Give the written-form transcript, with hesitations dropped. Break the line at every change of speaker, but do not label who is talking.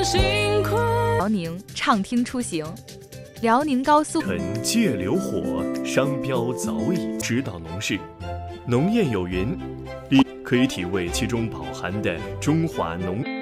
辽宁畅听出行，辽宁高速
借流火，商标早已指导农事，农谚有云，可以体味其中饱含的中华农。